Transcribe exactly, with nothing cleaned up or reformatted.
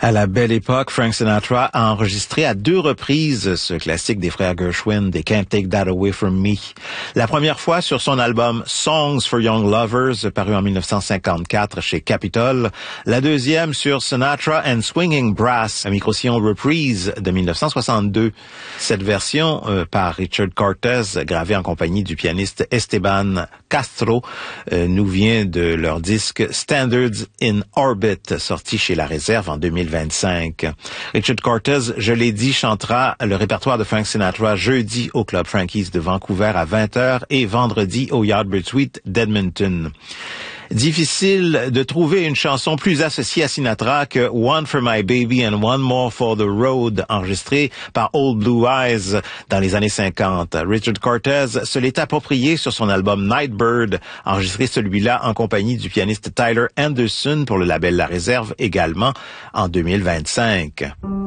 À la belle époque, Frank Sinatra a enregistré à deux reprises ce classique des frères Gershwin, They Can't Take That Away From Me. La première fois sur son album Songs for Young Lovers, paru en dix-neuf cent cinquante-quatre chez Capitol. La deuxième sur Sinatra and Swinging Brass, un micro-sillon reprise de dix-neuf cent soixante-deux. Cette version, euh, par Richard Cortez, gravée en compagnie du pianiste Esteban Castro, euh, nous vient de leur disque Standards in Orbit, sorti chez La Réserve en deux mille vingt-cinq. Richard Cortez, je l'ai dit, chantera le répertoire de Frank Sinatra jeudi au Club Frankie's de Vancouver à vingt heures et vendredi au Yardbird Suite d'Edmonton. Difficile de trouver une chanson plus associée à Sinatra que One for My Baby and One More for the Road, enregistrée par Old Blue Eyes dans les années cinquante. Richard Cortez se l'est approprié sur son album Nightbird, enregistré celui-là en compagnie du pianiste Tyler Anderson pour le label La Réserve également en deux mille vingt-cinq.